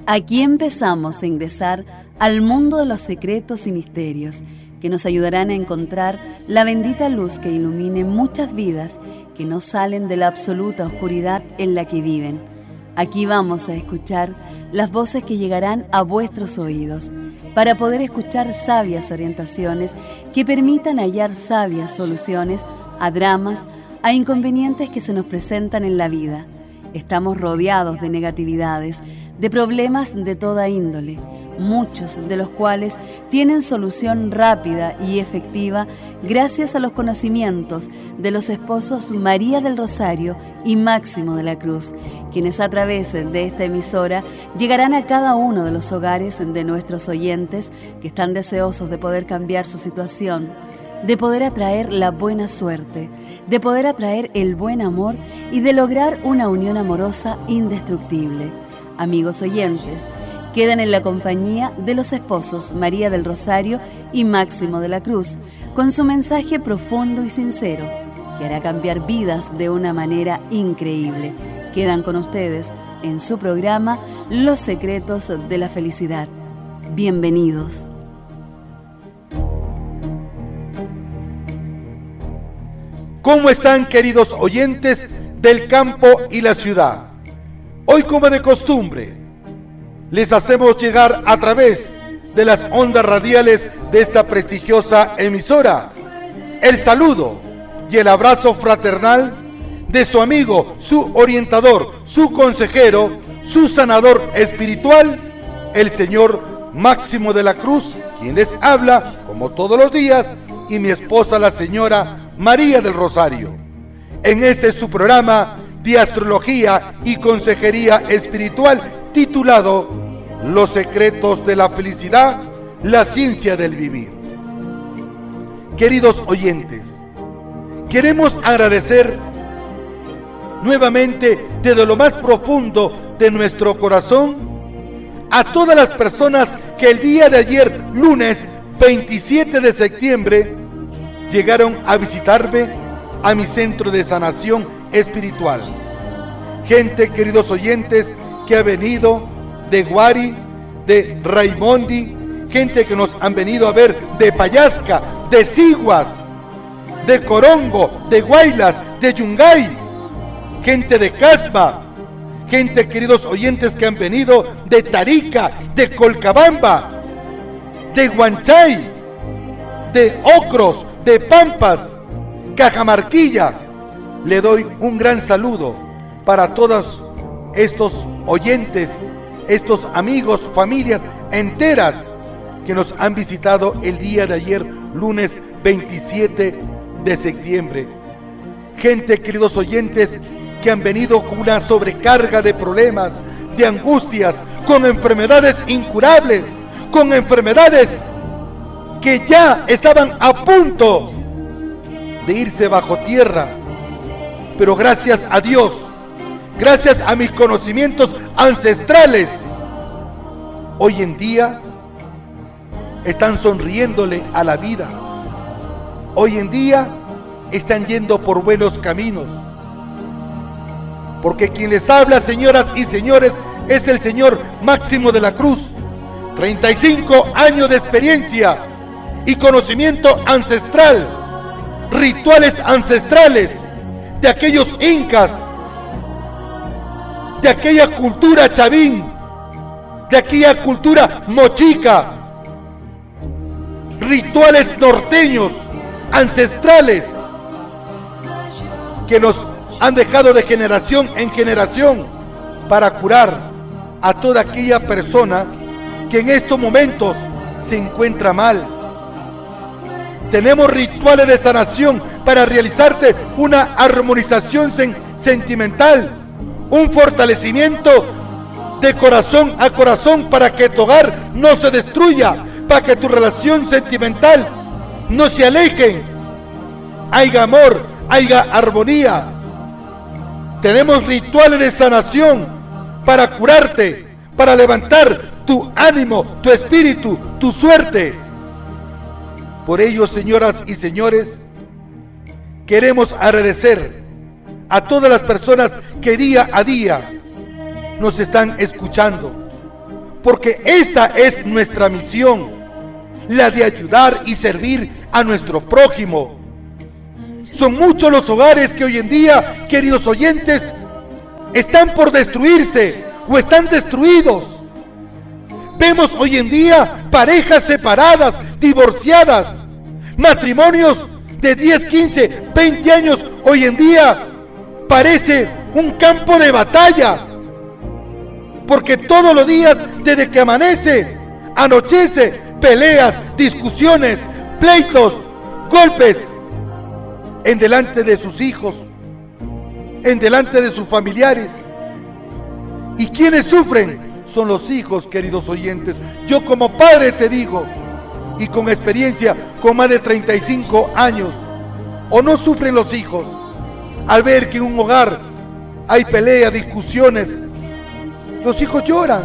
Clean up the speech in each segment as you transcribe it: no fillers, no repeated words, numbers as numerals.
Aquí empezamos a ingresar al mundo de los secretos y misterios que nos ayudarán a encontrar la bendita luz que ilumine muchas vidas que no salen de la absoluta oscuridad en la que viven. Aquí vamos a escuchar las voces que llegarán a vuestros oídos para poder escuchar sabias orientaciones que permitan hallar sabias soluciones a dramas, a inconvenientes que se nos presentan en la vida. Estamos rodeados de negatividades, de problemas de toda índole, muchos de los cuales tienen solución rápida y efectiva gracias a los conocimientos de los esposos María del Rosario y Máximo de la Cruz, quienes a través de esta emisora llegarán a cada uno de los hogares de nuestros oyentes que están deseosos de poder cambiar su situación, de poder atraer la buena suerte, de poder atraer el buen amor y de lograr una unión amorosa indestructible. Amigos oyentes, quedan en la compañía de los esposos María del Rosario y Máximo de la Cruz, con su mensaje profundo y sincero, que hará cambiar vidas de una manera increíble. Quedan con ustedes en su programa Los Secretos de la Felicidad. Bienvenidos. ¿Cómo están, queridos oyentes del campo y la ciudad? Hoy, como de costumbre, les hacemos llegar a través de las ondas radiales de esta prestigiosa emisora el saludo y el abrazo fraternal de su amigo, su orientador, su consejero, su sanador espiritual, el señor Máximo de la Cruz, quien les habla, como todos los días, y mi esposa, la señora María del Rosario. En este su programa de astrología y consejería espiritual titulado Los Secretos de la Felicidad, la ciencia del vivir. Queridos oyentes, queremos agradecer nuevamente desde lo más profundo de nuestro corazón a todas las personas que el día de ayer, lunes 27 de septiembre, llegaron a visitarme a mi centro de sanación espiritual. Gente, queridos oyentes, que ha venido de Guari, de Raimondi, gente que nos han venido a ver de Payasca, de Siguas, de Corongo, de Guaylas, de Yungay, gente de Casma, gente, queridos oyentes, que han venido de Tarica, de Colcabamba, de Huanchay, de Ocros, de Pampas, Cajamarquilla. Le doy un gran saludo para todos estos oyentes, estos amigos, familias enteras que nos han visitado el día de ayer, lunes 27 de septiembre. Gente, queridos oyentes, que han venido con una sobrecarga de problemas, de angustias, con enfermedades incurables, con enfermedades que ya estaban a punto de irse bajo tierra. Pero gracias a Dios, gracias a mis conocimientos ancestrales, hoy en día están sonriéndole a la vida. Hoy en día están yendo por buenos caminos. Porque quien les habla, señoras y señores, es el señor Máximo de la Cruz. 35 años de experiencia y conocimiento ancestral, rituales ancestrales de aquellos incas, de aquella cultura chavín, de aquella cultura mochica, rituales norteños ancestrales que nos han dejado de generación en generación para curar a toda aquella persona que en estos momentos se encuentra mal. Tenemos rituales de sanación para realizarte una armonización sentimental, un fortalecimiento de corazón a corazón para que tu hogar no se destruya, para que tu relación sentimental no se aleje, haya amor, haya armonía. Tenemos rituales de sanación para curarte, para levantar tu ánimo, tu espíritu, tu suerte. Por ello, señoras y señores, queremos agradecer a todas las personas que día a día nos están escuchando. porque esta es nuestra misión, la de ayudar y servir a nuestro prójimo. Son muchos los hogares que hoy en día, queridos oyentes, están por destruirse o están destruidos. Vemos hoy en día parejas separadas, divorciadas, matrimonios de 10, 15, 20 años. Hoy en día parece un campo de batalla, porque todos los días, desde que amanece, anochece, peleas, discusiones, pleitos, golpes, en delante de sus hijos, en delante de sus familiares. ¿Y quiénes sufren? Son los hijos, queridos oyentes. Yo como padre te digo, y con experiencia, con más de 35 años, ¿o no sufren los hijos al ver que en un hogar hay peleas, discusiones? Los hijos lloran.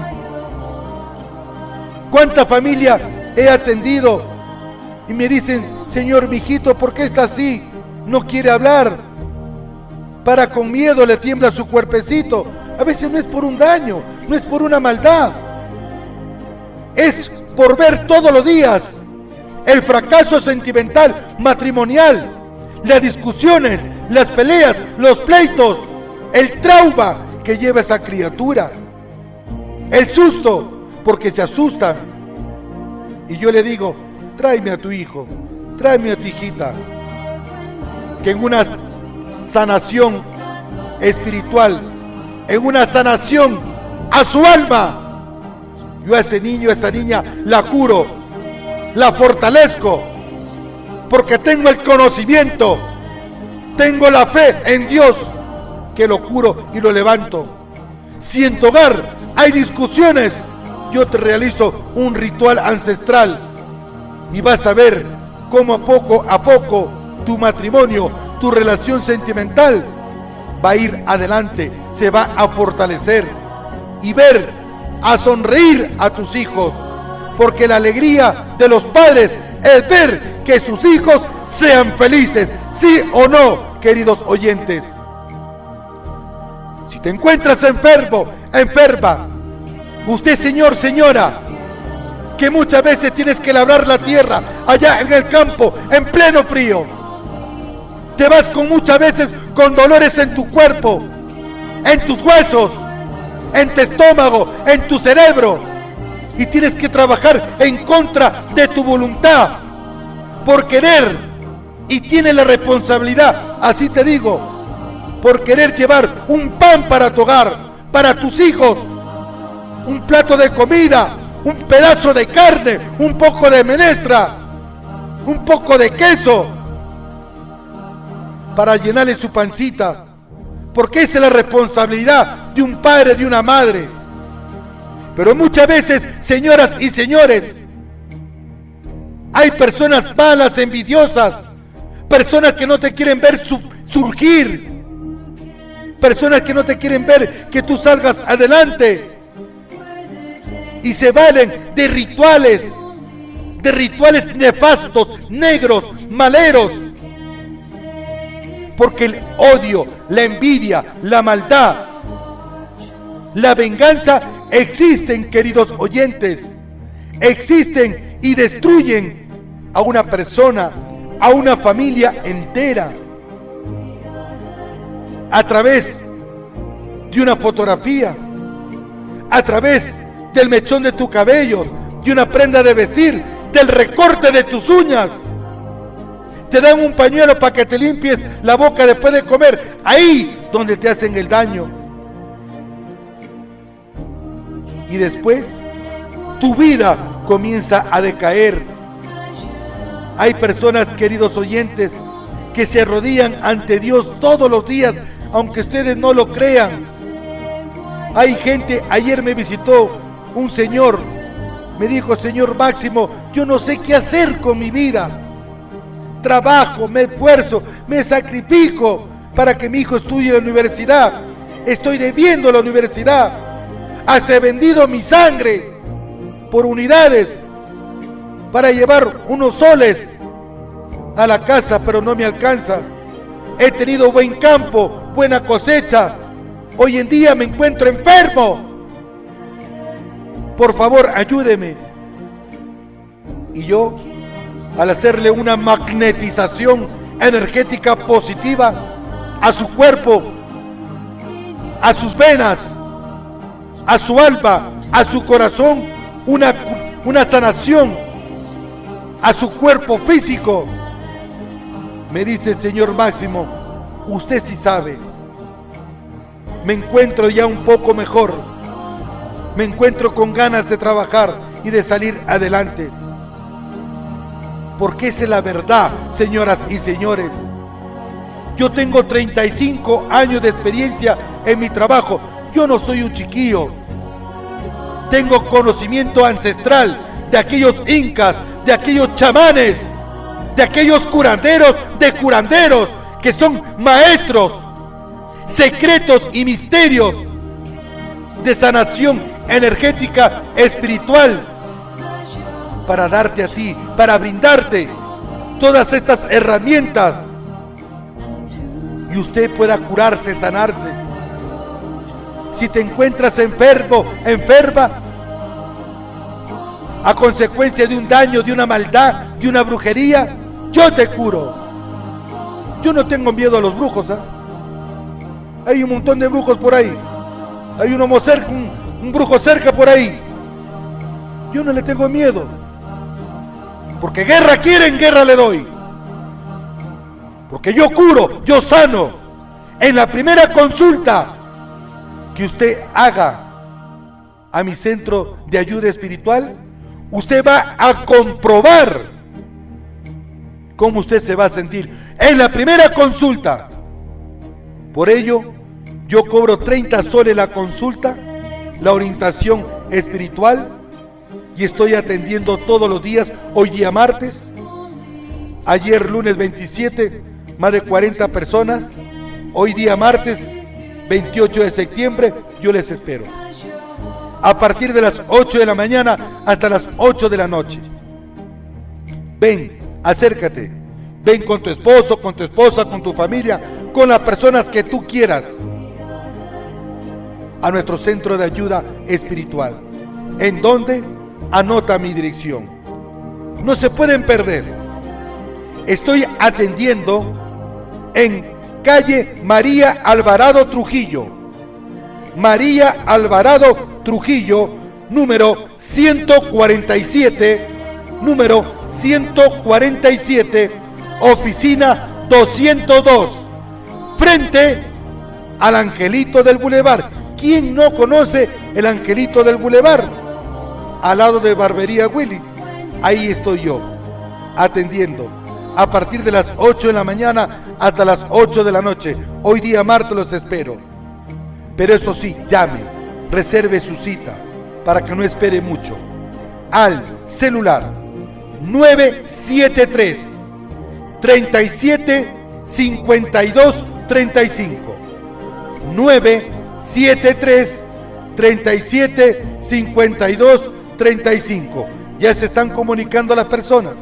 ¿Cuánta familia he atendido y me dicen: Señor, mi hijito, ¿por qué está así? No quiere hablar. Para con miedo le tiembla su cuerpecito. A veces no es por un daño, no es por una maldad. Es por ver todos los días el fracaso sentimental, matrimonial, las discusiones, las peleas, los pleitos, el trauma que lleva esa criatura, el susto, porque se asustan. Y yo le digo: tráeme a tu hijo, tráeme a tu hijita, que en una sanación espiritual, en una sanación a su alma, yo a ese niño, a esa niña la curo, la fortalezco, porque tengo el conocimiento, tengo la fe en Dios, que lo curo y lo levanto. Si en tu hogar hay discusiones, yo te realizo un ritual ancestral y vas a ver cómo poco a poco tu matrimonio, tu relación sentimental va a ir adelante, se va a fortalecer, y ver, a sonreír a tus hijos, porque la alegría de los padres es ver que sus hijos sean felices, sí o no, queridos oyentes. Si te encuentras enfermo, enferma, usted, señor, señora, que muchas veces tienes que labrar la tierra allá en el campo, en pleno frío, te vas con muchas veces con dolores en tu cuerpo, en tus huesos, en tu estómago, en tu cerebro, y tienes que trabajar en contra de tu voluntad por querer, y tienes la responsabilidad, así te digo, por querer llevar un pan para tu hogar, para tus hijos, un plato de comida, un pedazo de carne, un poco de menestra, un poco de queso, para llenarle su pancita, porque esa es la responsabilidad de un padre, de una madre. Pero muchas veces, señoras y señores, hay personas malas, envidiosas, personas que no te quieren ver surgir, personas que no te quieren ver que tú salgas adelante, y se valen de rituales nefastos, negros, maleros, porque el odio, la envidia, la maldad, la venganza existen, queridos oyentes, existen y destruyen a una persona, a una familia entera, a través de una fotografía, a través del mechón de tu cabello, de una prenda de vestir, del recorte de tus uñas. Te dan un pañuelo para que te limpies la boca después de comer, ahí donde te hacen el daño. Y después tu vida comienza a decaer. Hay personas, queridos oyentes, que se arrodillan ante Dios todos los días, aunque ustedes no lo crean. Hay gente, ayer me visitó un señor, me dijo: Señor Máximo, yo no sé qué hacer con mi vida. Trabajo, me esfuerzo, me sacrifico para que mi hijo estudie en la universidad. Estoy debiendo a la universidad. Hasta he vendido mi sangre por unidades para llevar unos soles a la casa, pero no me alcanza. He tenido buen campo, buena cosecha. Hoy en día me encuentro enfermo. por favor, ayúdeme. Y yo, al hacerle una magnetización energética positiva a su cuerpo, a sus venas, a su alma, a su corazón, una sanación a su cuerpo físico, me dice el señor Máximo, usted sí sabe, me encuentro ya un poco mejor, me encuentro con ganas de trabajar y de salir adelante. Porque esa es la verdad, señoras y señores. Yo tengo 35 años de experiencia en mi trabajo. Yo no soy un chiquillo. Tengo conocimiento ancestral de aquellos incas, de aquellos chamanes, de aquellos curanderos de curanderos, que son maestros, secretos y misterios de sanación energética espiritual, para darte a ti, para brindarte todas estas herramientas y usted pueda curarse, sanarse. Si te encuentras enfermo, enferma, a consecuencia de un daño, de una maldad, de una brujería, yo te curo. Yo no tengo miedo a los brujos, ¿eh? Hay un montón de brujos por ahí. Hay un brujo cerca por ahí. Yo no le tengo miedo. Porque guerra quieren, guerra le doy. Porque yo curo, yo sano. En la primera consulta que usted haga a mi centro de ayuda espiritual, usted va a comprobar cómo usted se va a sentir. En la primera consulta. Por ello, yo cobro 30 soles la consulta, la orientación espiritual, y estoy atendiendo todos los días. Hoy día martes, ayer lunes 27, más de 40 personas. Hoy día martes 28 de septiembre, yo les espero. A partir de las 8 de la mañana hasta las 8 de la noche. Ven, acércate. Ven con tu esposo, con tu esposa, con tu familia, con las personas que tú quieras a nuestro centro de ayuda espiritual. ¿En dónde? Anota mi dirección. No se pueden perder. Estoy atendiendo en calle María Alvarado Trujillo. María Alvarado Trujillo, número 147, número 147, oficina 202, frente al Angelito del Boulevard. ¿Quién no conoce el Angelito del Boulevard? Al lado de Barbería Willy. Ahí estoy yo, atendiendo a partir de las 8 de la mañana hasta las 8 de la noche. Hoy día martes los espero. Pero eso sí, llame, reserve su cita para que no espere mucho. Al celular 973 37 52 35. 973 37 52 35. Ya se están comunicando las personas.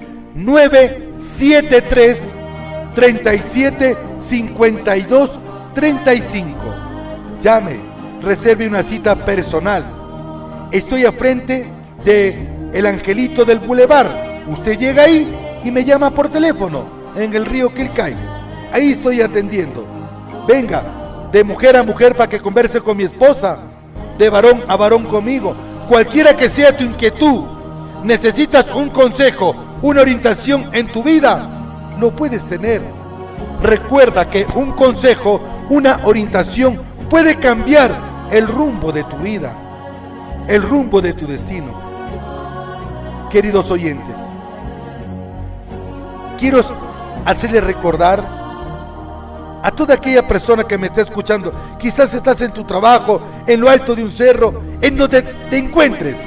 973 37 52 35. Llame, reserve una cita personal. Estoy a frente de el Angelito del Boulevard. Usted llega ahí y me llama por teléfono en el río Quilcay. Ahí estoy atendiendo. Venga, de mujer a mujer para que converse con mi esposa, de varón a varón conmigo. Cualquiera que sea tu inquietud, necesitas un consejo, una orientación en tu vida, lo puedes tener. Recuerda que un consejo, una orientación puede cambiar el rumbo de tu vida, el rumbo de tu destino. Queridos oyentes, quiero hacerles recordar a toda aquella persona que me está escuchando. Quizás estás en tu trabajo, en lo alto de un cerro, en donde te encuentres.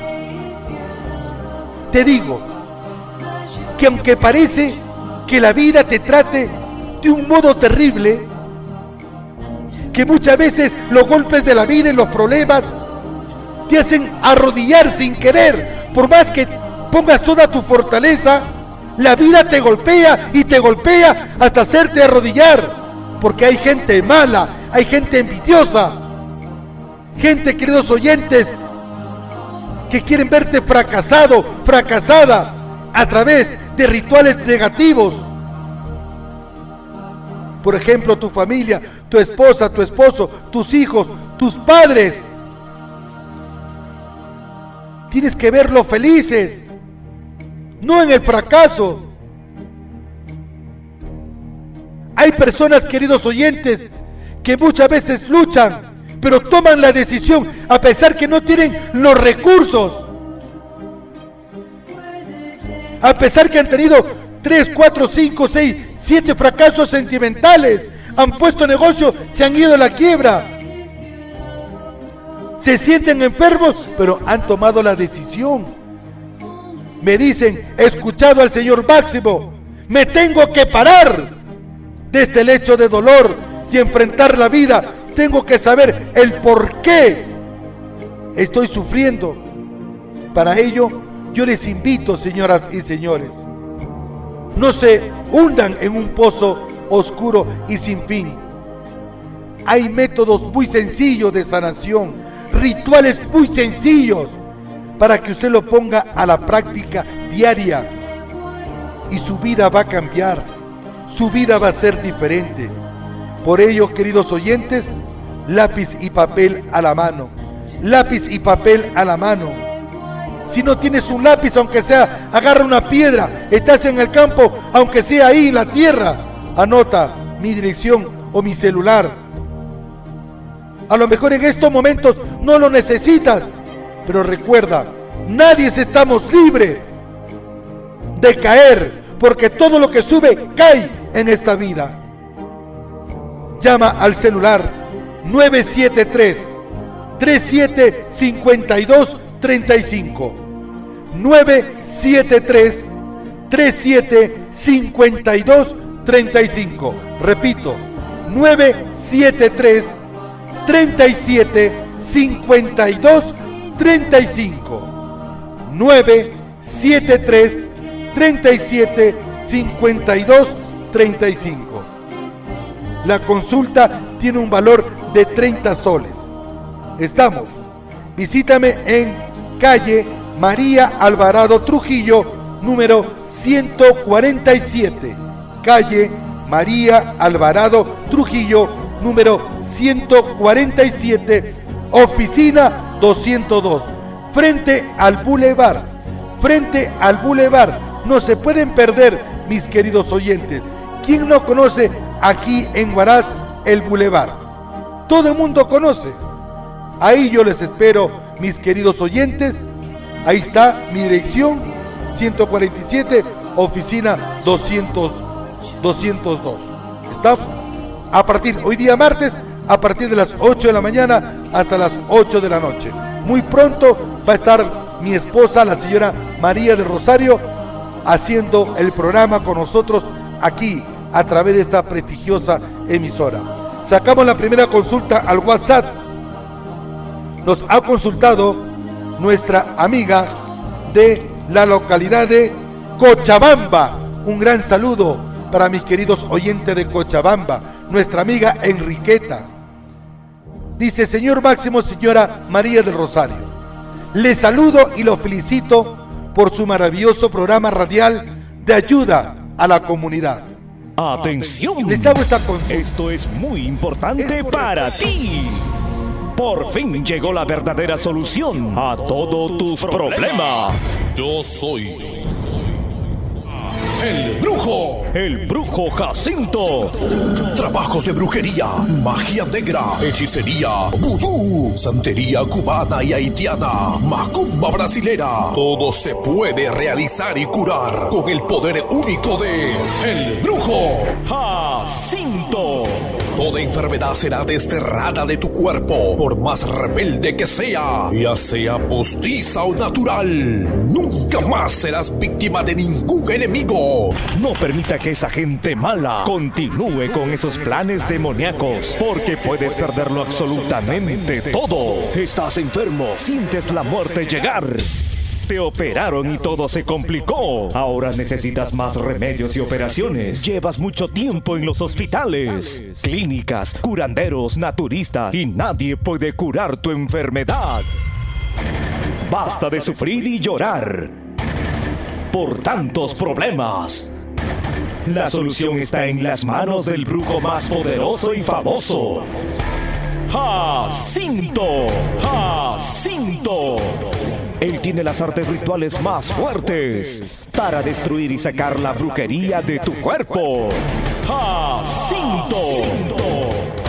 Te digo que aunque parece que la vida te trate de un modo terrible, que muchas veces los golpes de la vida y los problemas te hacen arrodillar sin querer, por más que pongas toda tu fortaleza, la vida te golpea y te golpea hasta hacerte arrodillar. Porque hay gente mala, hay gente envidiosa, gente, queridos oyentes, que quieren verte fracasado, fracasada a través de rituales negativos. Por ejemplo, tu familia, tu esposa, tu esposo, tus hijos, tus padres. Tienes que verlos felices, no en el fracaso. Hay personas, queridos oyentes, que muchas veces luchan, pero toman la decisión a pesar que no tienen los recursos. A pesar que han tenido 3, 4, 5, 6, 7 fracasos sentimentales, han puesto negocio, se han ido a la quiebra. Se sienten enfermos, pero han tomado la decisión. Me dicen, he escuchado al Señor Máximo, me tengo que parar de este lecho de dolor y enfrentar la vida. Tengo que saber el por qué estoy sufriendo. Para ello, yo les invito, señoras y señores, no se hundan en un pozo oscuro y sin fin. Hay métodos muy sencillos de sanación, rituales muy sencillos, para que usted lo ponga a la práctica diaria y su vida va a cambiar, su vida va a ser diferente. Por ello, queridos oyentes, lápiz y papel a la mano, lápiz y papel a la mano. Si no tienes un lápiz, aunque sea, agarra una piedra, estás en el campo, aunque sea ahí en la tierra, anota mi dirección o mi celular. A lo mejor en estos momentos no lo necesitas, pero recuerda, nadie estamos libres de caer, porque todo lo que sube cae en esta vida. Llama al celular 973-3752-35. 973-3752-35. Repito, 973-3752-35. 973-3752-35. La consulta tiene un valor de 30 soles. Estamos. Visítame en calle María Alvarado Trujillo, número 147. Calle María Alvarado Trujillo, número 147, oficina 202, frente al bulevar. Frente al bulevar. No se pueden perder, mis queridos oyentes. ¿Quién no conoce aquí en Huaraz el bulevar? Todo el mundo conoce. Ahí yo les espero, mis queridos oyentes. Ahí está mi dirección, 147, oficina 202. ¿Está? Hoy día martes, a partir de las 8 de la mañana hasta las 8 de la noche. Muy pronto va a estar mi esposa, la señora María del Rosario, haciendo el programa con nosotros aquí, a través de esta prestigiosa emisora. Sacamos la primera consulta al WhatsApp. Nos ha consultado nuestra amiga de la localidad de Cochabamba. Un gran saludo para mis queridos oyentes de Cochabamba, nuestra amiga Enriqueta. Dice: señor Máximo, señora María del Rosario, le saludo y lo felicito por su maravilloso programa radial de ayuda a la comunidad. ¡Atención! Les hago esta consulta. Esto es muy importante para ti. Por fin llegó la verdadera solución a todos tus problemas. Yo soy el brujo Jacinto. Trabajos de brujería, magia negra, hechicería, vudú, santería cubana y haitiana, macumba brasilera. Todo se puede realizar y curar con el poder único de el brujo Jacinto. Toda enfermedad será desterrada de tu cuerpo, por más rebelde que sea, ya sea postiza o natural. Nunca más serás víctima de ningún enemigo. No permita que esa gente mala continúe con esos planes demoníacos, porque puedes perderlo absolutamente todo. Estás enfermo, sientes la muerte llegar. Te operaron y todo se complicó. Ahora necesitas más remedios y operaciones. Llevas mucho tiempo en los hospitales, clínicas, curanderos, naturistas, y nadie puede curar tu enfermedad. Basta de sufrir y llorar por tantos problemas. La solución está en las manos del brujo más poderoso y famoso, Jacinto. Jacinto. Él tiene las artes rituales más fuertes para destruir y sacar la brujería de tu cuerpo. Jacinto.